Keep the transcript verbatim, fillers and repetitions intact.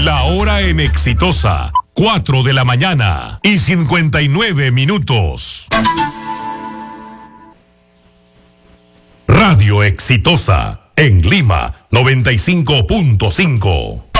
La hora en Exitosa, cuatro de la mañana y cincuenta y nueve minutos. Radio Exitosa, en Lima, noventa y cinco punto cinco.